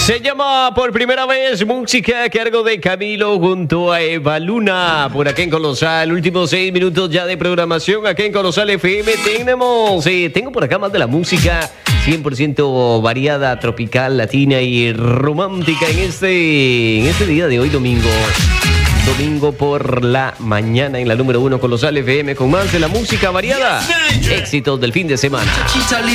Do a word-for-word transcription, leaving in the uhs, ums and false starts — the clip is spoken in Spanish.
Se llama por primera vez música a cargo de Camilo junto a Eva Luna. Por aquí en Colosal, últimos seis minutos ya de programación. Aquí en Colosal F M tenemos, eh, tengo por acá más de la música cien por ciento variada, tropical, latina y romántica en este, en este día de hoy, domingo. Domingo por la mañana en la número uno Colosal F M con más de la música variada. Éxitos del fin de semana.